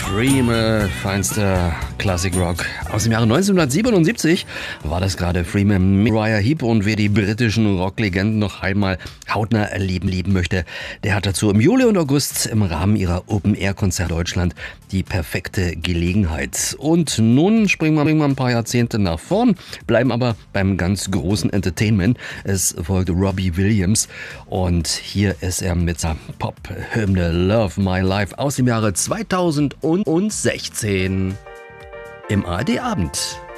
Freeman, feinster Classic Rock. Aus dem Jahre 1977 war das gerade Freeman. Uriah Heep, und wer die britischen Rocklegenden noch einmal hautnah erleben möchte, der hat dazu im Juli und August im Rahmen ihrer Open-Air-Konzerte Deutschland die perfekte Gelegenheit. Und nun springen wir ein paar Jahrzehnte nach vorn, bleiben aber beim ganz großen Entertainment. Es folgt Robbie Williams und hier ist er mit seiner Pop-Hymne Love My Life aus dem Jahre 2016 im ARD Abend.